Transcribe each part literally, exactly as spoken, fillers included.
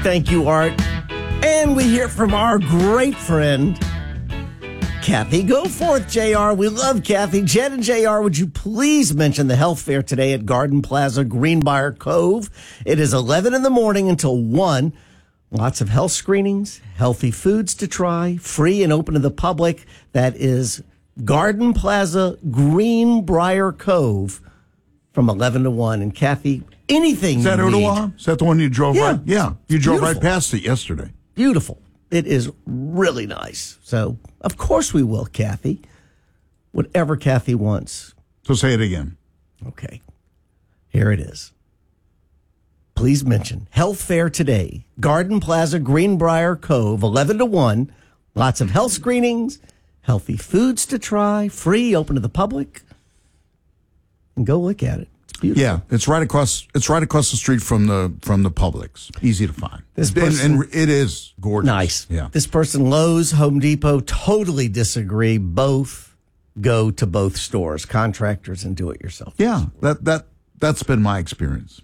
Thank you, Art. And we hear from our great friend, Kathy. Go forth, J R. We love Kathy. Jed and J R, would you please mention the health fair today at Garden Plaza, Greenbrier Cove? It is eleven in the morning until one. Lots of health screenings, healthy foods to try, free and open to the public. That is Garden Plaza, Greenbrier Cove from eleven to one. And Kathy, anything Is that you Ottawa? need. Is that the one you drove Yeah. right? Yeah. You drove Beautiful. right past it yesterday. Beautiful. It is really nice. So, of course we will, Kathy. Whatever Kathy wants. So say it again. Okay. Here it is. Please mention health fair today. Garden Plaza, Greenbrier Cove, eleven to one. Lots of health screenings, healthy foods to try, free, open to the public. And go look at it. It's beautiful. Yeah, it's right across. It's right across the street from the from the Publix. Easy to find. This and, person- and it is gorgeous. Nice. Yeah. This person, Lowe's, Home Depot, totally disagree. Both go to both stores, contractors and do-it-yourself. Yeah. That that that's been my experience.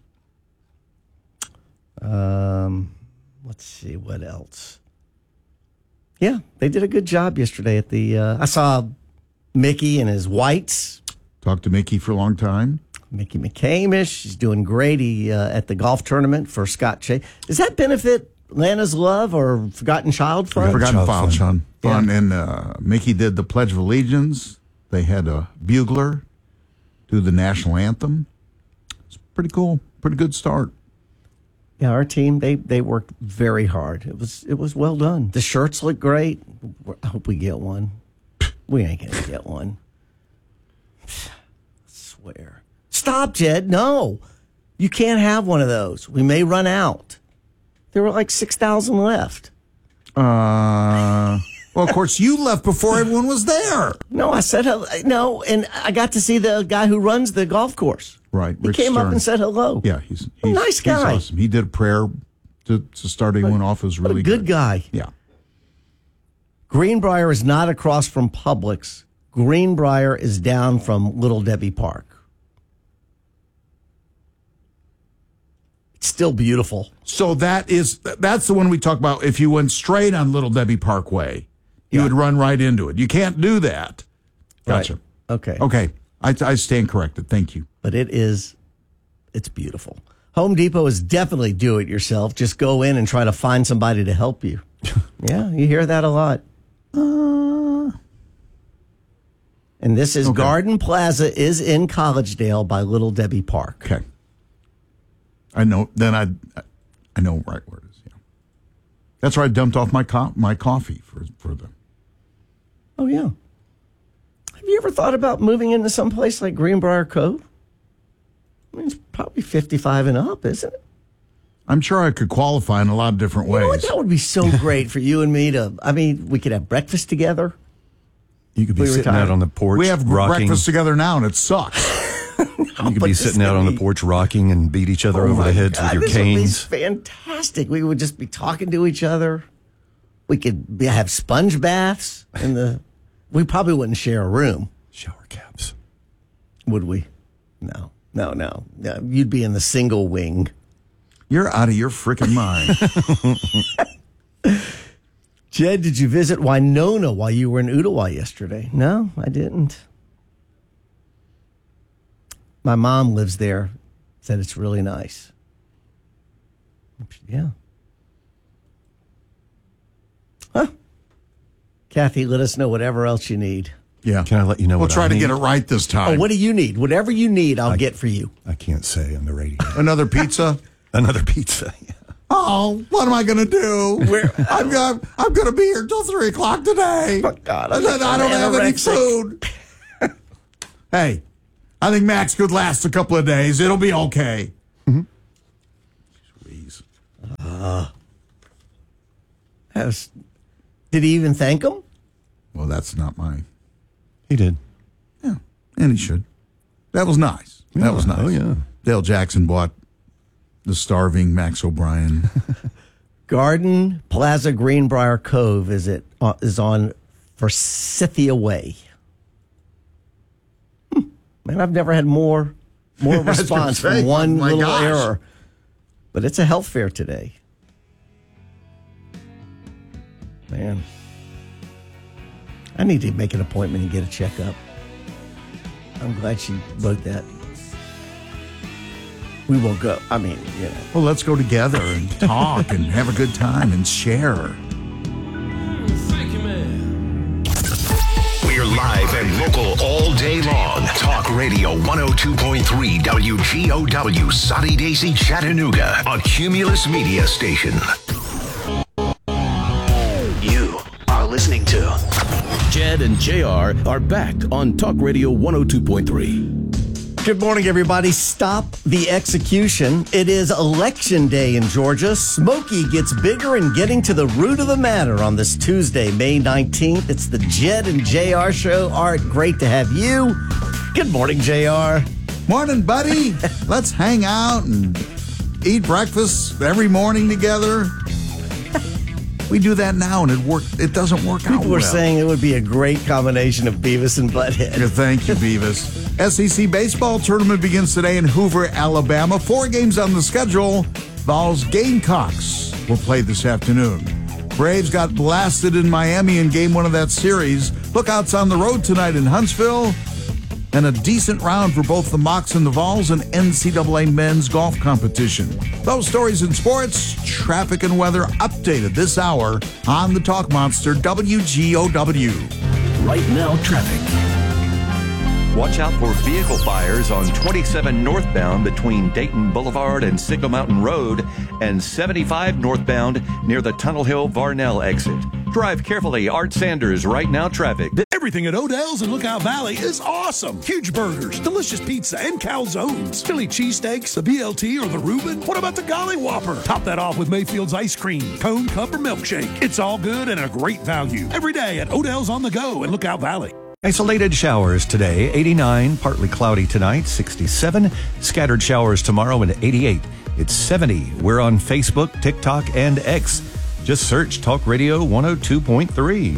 Um, let's see what else. Yeah, they did a good job yesterday at the. Uh, I saw Mickey and his whites. Talked to Mickey for a long time. Mickey McCamish, he's doing great. He uh, at the golf tournament for Scott Chase. Does that benefit Lana's Love or Forgotten Child Fund? Forgotten Child Child Fund. Fund. Yeah. Fun. And uh, Mickey did the Pledge of Allegiance. They had a bugler do the national anthem. It's pretty cool. Pretty good start. Yeah, our team they they worked very hard. It was it was well done. The shirts look great. I hope we get one. We ain't gonna get one. I swear. Stop, Jed. No, you can't have one of those. We may run out. There were like six thousand left. Uh, well, of course, you left before everyone was there. No, I said hello. No, and I got to see the guy who runs the golf course. Right. He Rick came up Stern. and said hello. Yeah, he's, A he's nice guy. He's awesome. He did a prayer to, to start everyone off. It was What really a good guy. Yeah. Greenbrier is not across from Publix. Greenbrier is down from Little Debbie Park. It's still beautiful. So that is that's the one we talk about. If you went straight on Little Debbie Parkway, you Yeah. would run right into it. You can't do that. Gotcha. Right. Okay. Okay. I, I stand corrected. Thank you. But it is, it's beautiful. Home Depot is definitely do it yourself. Just go in and try to find somebody to help you. Yeah, you hear that a lot. Uh, And this is Okay. Garden Plaza is in Collegedale by Little Debbie Park. okay. I know. Then I I know right where it is. Yeah. That's where I dumped off my co- my coffee for for the. Oh, yeah. Have you ever thought about moving into some place like Greenbrier Cove? I mean, it's probably fifty-five and up, isn't it? I'm sure I could qualify in a lot of different You know what? ways. That would be so great for you and me to, I mean, we could have breakfast together. You could be We sitting retired. out on the porch We have rocking. breakfast together now, and it sucks. You could but be this sitting out on would the be- porch rocking and beat each other Oh over my the heads God, with your this would be canes. fantastic. We would just be talking to each other. We could be, have sponge baths in the. We probably wouldn't share a room, Shower caps. would we? No, no, no. no. You'd be in the single wing. You're out of your freaking mind. Jed, did you visit Winona while you were in Ottawa yesterday? No, I didn't. My mom lives there. Said it's really nice. Yeah. Huh. Kathy, let us know whatever else you need. Yeah. Can I let you know We'll what try I to need? get it right this time. Oh, what do you need? Whatever you need, I'll get for you. I can't say on the radio. Another pizza? Another pizza. Yeah. Oh, what am I going to do? Where- I'm going I'm going to be here till three o'clock today. Oh, God, and then I don't have any food. Hey, I think Max could last a couple of days. It'll be okay. Mm-hmm. Jeez. That was- did he even thank him? Well, that's not mine. He did. Yeah, and he should. That was nice. Yeah. That was nice. Oh, yeah. Dale Jackson bought the starving Max O'Brien. Garden Plaza Greenbrier Cove is it uh, is on Forsythia Way. Hmm. Man, I've never had more more I was gonna response say, from one oh my little gosh. error. But it's a health fair today. Man. I need to make an appointment and get a checkup. I'm glad she wrote that. We will go. I mean, you know. Well, let's go together and talk and have a good time and share. Thank you, man. We're live and local all day long. Talk Radio one oh two point three W G O W, Sunny Daisy, Chattanooga, a Cumulus Media station. You are listening to Jed and J R are back on Talk Radio one oh two point three. Good morning, everybody. Stop the execution. It is Election Day in Georgia. Smokey gets bigger and getting to the root of the matter on this Tuesday, May nineteenth. It's the Jed and J R show. Art, great to have you. Good morning, J R. Morning, buddy. Let's hang out and eat breakfast every morning together. We do that now, and it work. It doesn't work out well. People were saying it would be a great combination of Beavis and Butthead. Yeah, thank you, Beavis. S E C baseball tournament begins today in Hoover, Alabama. Four games on the schedule. Vols Gamecocks will play this afternoon. Braves got blasted in Miami in game one of that series. Lookouts on the road tonight in Huntsville. And a decent round for both the Mocs and the Vols and N C double A men's golf competition. Those stories in sports, traffic, and weather updated this hour on the Talk Monster W G O W. Right now, traffic. Watch out for vehicle fires on twenty-seven northbound between Dayton Boulevard and Signal Mountain Road and seventy-five northbound near the Tunnel Hill Varnell exit. Drive carefully. Art Sanders, Right Now Traffic. Everything at Odell's in Lookout Valley is awesome. Huge burgers, delicious pizza, and calzones. Philly cheesesteaks, the B L T, or the Reuben. What about the Golly Whopper? Top that off with Mayfield's ice cream, cone, cup, or milkshake. It's all good and a great value. Every day at Odell's on the Go in Lookout Valley. Isolated showers today, eighty-nine, partly cloudy tonight, sixty-seven, scattered showers tomorrow, and eighty-eight. It's seventy. We're on Facebook, TikTok, and X. Just search Talk Radio one oh two point three.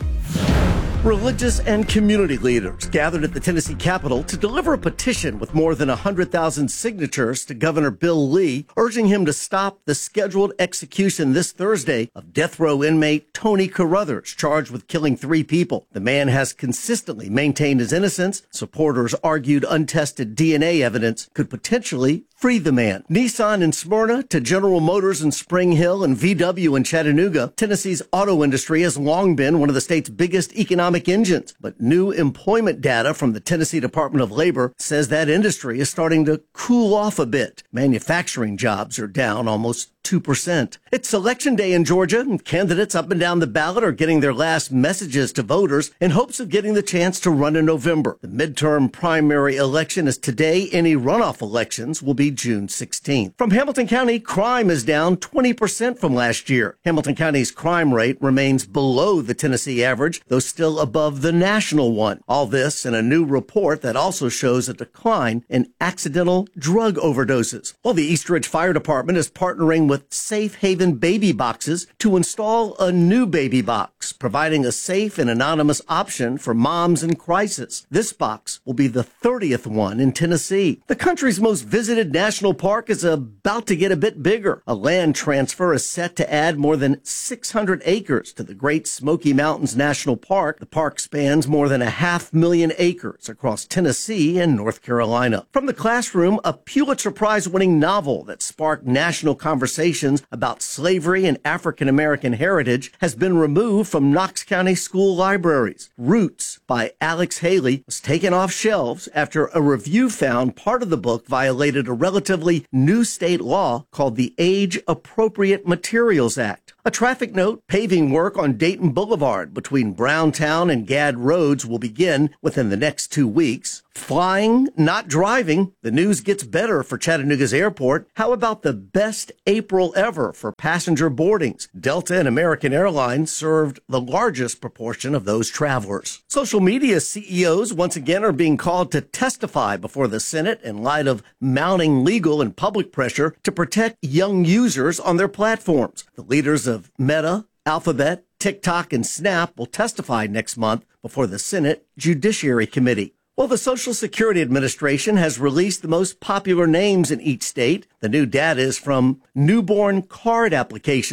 Religious and community leaders gathered at the Tennessee Capitol to deliver a petition with more than one hundred thousand signatures to Governor Bill Lee, urging him to stop the scheduled execution this Thursday of death row inmate Tony Carruthers, charged with killing three people. The man has consistently maintained his innocence. Supporters argued untested D N A evidence could potentially free the man. Nissan in Smyrna to General Motors in Spring Hill and V W in Chattanooga. Tennessee's auto industry has long been one of the state's biggest economic engines, but new employment data from the Tennessee Department of Labor says that industry is starting to cool off a bit. Manufacturing jobs are down almost two percent. It's Election Day in Georgia, and candidates up and down the ballot are getting their last messages to voters in hopes of getting the chance to run in November. The midterm primary election is today. Any runoff elections will be June sixteenth. From Hamilton County, crime is down twenty percent from last year. Hamilton County's crime rate remains below the Tennessee average, though still above the national one. All this in a new report that also shows a decline in accidental drug overdoses. Well, the East Ridge Fire Department is partnering with Safe Haven Baby Boxes to install a new baby box, providing a safe and anonymous option for moms in crisis. This box will be the thirtieth one in Tennessee. The country's most visited national park is about to get a bit bigger. A land transfer is set to add more than six hundred acres to the Great Smoky Mountains National Park. The park spans more than a half million acres across Tennessee and North Carolina. From the classroom, a Pulitzer Prize-winning novel that sparked national conversation about slavery and African-American heritage has been removed from Knox County school libraries. Roots by Alex Haley was taken off shelves after a review found part of the book violated a relatively new state law called the Age Appropriate Materials Act. A traffic note: paving work on Dayton Boulevard between Browntown and Gadd Roads will begin within the next two weeks. Flying, not driving. The news gets better for Chattanooga's airport. How about the best April ever for passenger boardings? Delta and American Airlines served the largest proportion of those travelers. Social media C E Os once again are being called to testify before the Senate in light of mounting legal and public pressure to protect young users on their platforms. The leaders of Meta, Alphabet, TikTok, and Snap will testify next month before the Senate Judiciary Committee. Well, the Social Security Administration has released the most popular names in each state. The new data is from newborn card applications.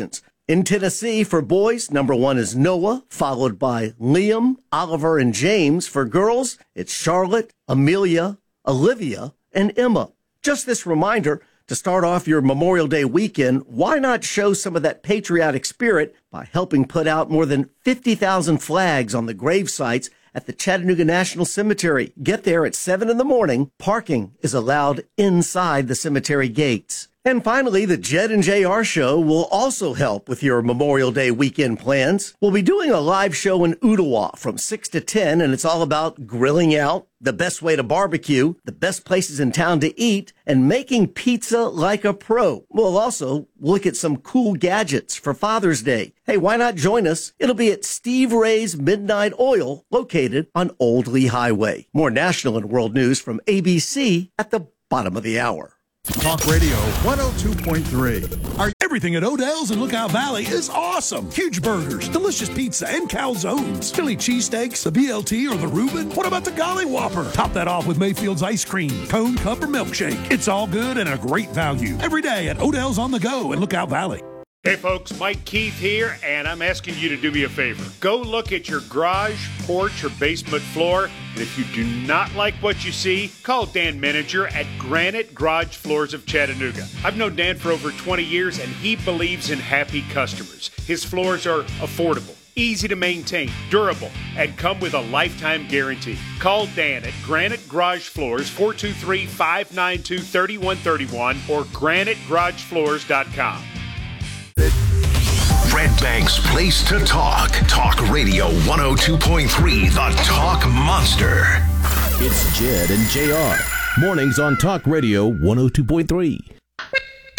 In Tennessee, for boys, number one is Noah, followed by Liam, Oliver, and James. For girls, it's Charlotte, Amelia, Olivia, and Emma. Just this reminder, to start off your Memorial Day weekend, why not show some of that patriotic spirit by helping put out more than fifty thousand flags on the grave sites at the Chattanooga National Cemetery? Get there at seven in the morning. Parking is allowed inside the cemetery gates. And finally, the Jed and J R show will also help with your Memorial Day weekend plans. We'll be doing a live show in Ottawa from six to ten, and it's all about grilling out, the best way to barbecue, the best places in town to eat, and making pizza like a pro. We'll also look at some cool gadgets for Father's Day. Hey, why not join us? It'll be at Steve Ray's Midnight Oil, located on Old Lee Highway. More national and world news from A B C at the bottom of the hour. Talk Radio one oh two point three. Our everything at Odell's in Lookout Valley is awesome. Huge burgers, delicious pizza, and calzones. Philly cheesesteaks, the B L T, or the Reuben. What about the Golly Whopper? Top that off with Mayfield's ice cream, cone, cup, or milkshake. It's all good and a great value. Every day at Odell's on the Go in Lookout Valley. Hey folks, Mike Keith here, and I'm asking you to do me a favor. Go look at your garage, porch, or basement floor, and if you do not like what you see, call Dan Meninger at Granite Garage Floors of Chattanooga. I've known Dan for over twenty years, and he believes in happy customers. His floors are affordable, easy to maintain, durable, and come with a lifetime guarantee. Call Dan at Granite Garage Floors, four two three, five nine two, three one three one, or granite garage floors dot com. Red Bank's place to talk. Talk Radio one oh two point three, the Talk Monster. It's Jed and J R. Mornings on Talk Radio one oh two point three.